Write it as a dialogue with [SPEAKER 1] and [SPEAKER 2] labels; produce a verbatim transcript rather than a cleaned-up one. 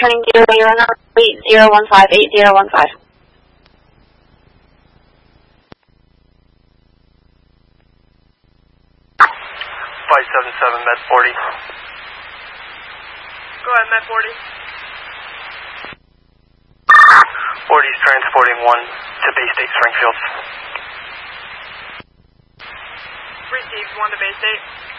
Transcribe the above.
[SPEAKER 1] returning zero, you're on eight zero one five, eight zero one five.
[SPEAKER 2] five seven seven, Med forty.
[SPEAKER 3] Go ahead, Med forty.
[SPEAKER 2] forty's transporting one to Bay State Springfield.
[SPEAKER 3] Received one to Bay State.